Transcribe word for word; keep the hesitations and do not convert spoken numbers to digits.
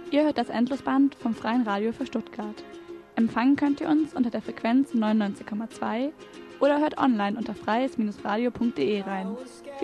Ihr hört das Endlosband vom Freien Radio für Stuttgart. Empfangen könnt ihr uns unter der Frequenz neunundneunzig Komma zwei oder hört online unter freies Bindestrich radio punkt de rein.